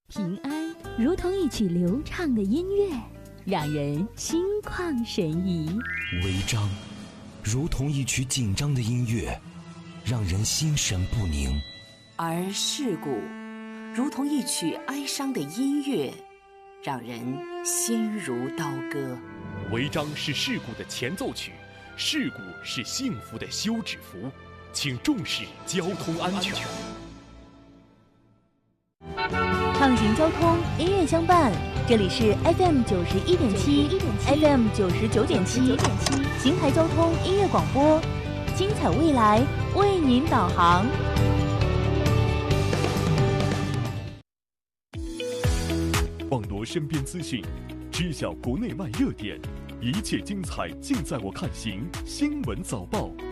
平安如同一曲流畅的音乐，让人心旷神怡； 违章如同一曲紧张的音乐，让人心神不宁； 而事故如同一曲哀伤的音乐，让人心如刀割。 违章是事故的前奏曲，事故是幸福的休止符，请重视交通安全。 畅行交通，音乐相伴，这里是 FM 91.7 FM 99.7邢台交通音乐广播，精彩未来为您导航。 网罗身边资讯，知晓国内外热点，一切精彩尽在我看行新闻早报。